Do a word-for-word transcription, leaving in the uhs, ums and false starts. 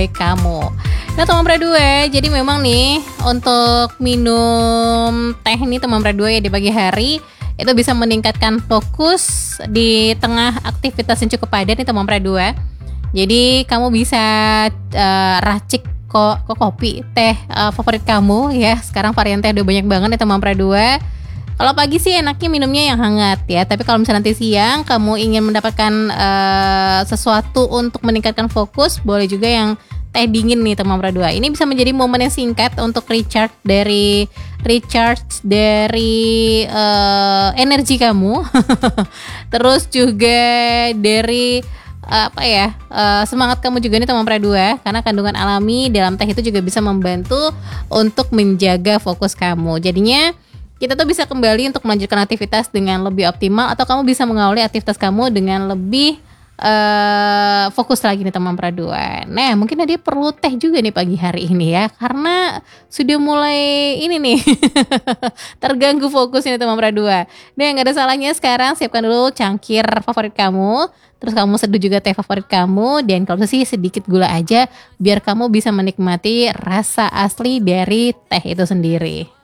kamu. Nah teman dua, jadi memang nih untuk minum teh ini teman dua ya di pagi hari itu bisa meningkatkan fokus di tengah aktivitas yang cukup padat nih teman dua. Jadi kamu bisa uh, racik kok, kok kopi teh uh, favorit kamu ya. Sekarang varian teh udah banyak banget nih teman dua. Kalau pagi sih enaknya minumnya yang hangat ya. Tapi kalau misalnya nanti siang kamu ingin mendapatkan uh, sesuatu untuk meningkatkan fokus, boleh juga yang teh dingin nih teman dua. Ini bisa menjadi momen yang singkat untuk recharge dari recharge dari uh, energi kamu. Terus juga dari uh, apa ya uh, semangat kamu juga nih teman dua. Karena kandungan alami dalam teh itu juga bisa membantu untuk menjaga fokus kamu. Jadinya kita tuh bisa kembali untuk melanjutkan aktivitas dengan lebih optimal, atau kamu bisa mengawali aktivitas kamu dengan lebih uh, fokus lagi nih teman dua. Nah mungkin Nadia perlu teh juga nih pagi hari ini ya, karena sudah mulai ini nih terganggu fokusnya teman dua. Nah nggak ada salahnya sekarang siapkan dulu cangkir favorit kamu, terus kamu seduh juga teh favorit kamu, dan kalau sih sedikit gula aja biar kamu bisa menikmati rasa asli dari teh itu sendiri.